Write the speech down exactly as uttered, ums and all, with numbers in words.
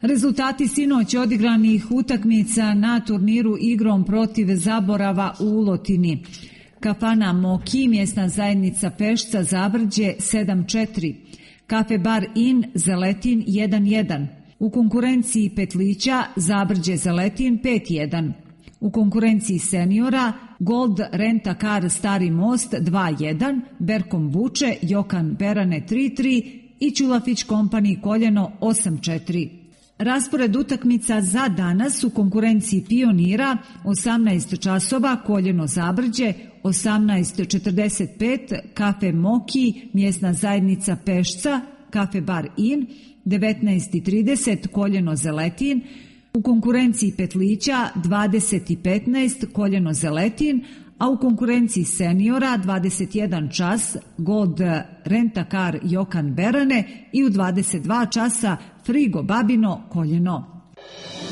Rezultati sinoć odigranih utakmica na turniru igrom protiv zaborava u Ulotini. Kafana Moki, mjesna zajednica Pešca, Zavrđe sedam četiri. Kafe bar In, Zeletin jedan jedan. U konkurenciji petlića Zavrđe Zeletin pet jedan. U konkurenciji seniora Gold Renta Car Stari Most dva jedan, Berkom Buče, Jokan Berane tri tri i Ćulafić Company Koljeno osam četiri. Raspored utakmica za danas u konkurenciji pionira osamnaest časova Koljeno Zavrđe, osamnaest četrdeset pet Kafe Moki, mjesna zajednica Pešca, Kafe bar In, devetnaest trideset Koljeno Zeletin. U konkurenciji petlića dvadeset petnaest Koljeno Zeletin, a u konkurenciji seniora dvadeset jedan čas Gold Renta Car Jokan Berane i u dvadeset dva časa Frigo Babino Koljeno.